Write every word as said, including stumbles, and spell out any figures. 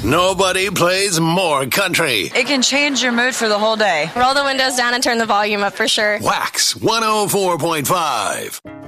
Nobody plays more country. It can change your mood for the whole day. Roll the windows down and turn the volume up for sure. Wax one oh four point five.